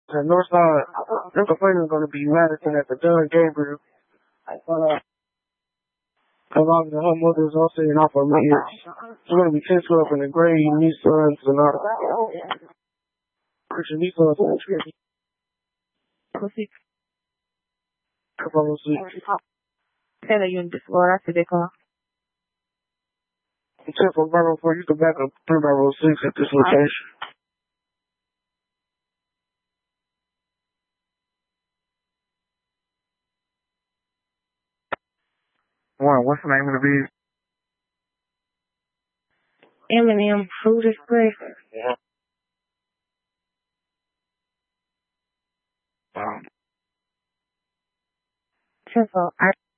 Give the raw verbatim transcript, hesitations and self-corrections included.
The Northside, their complaint is going to be Madison at the John Gabriel. Because all the her mother's all sitting off her ears. She's going to be ten twelve in the grade, knee sons, and all that. Christian knee sons in the tree. Couple of six. Tell you in this floor after they come. Except for Bravo four, you can back up three Bravo six at this location. Wow, what's the name of the beat? Eminem Fruit Express. Yeah. Wow. Simple. I